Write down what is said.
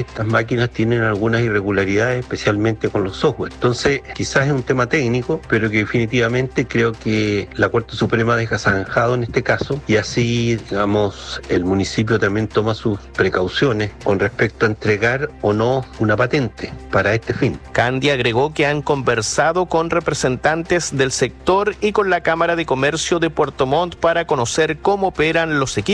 estas máquinas tienen algunas irregularidades, especialmente con los software. Entonces, quizás es un tema técnico, pero que definitivamente creo que la Corte Suprema deja zanjado en este caso, y así, digamos, el municipio también toma sus precauciones con respecto a entregar o no una patente para este fin. Candia agregó que han conversado con representantes del sector y con la Cámara de Comercio de Puerto Montt para conocer cómo operan los equipos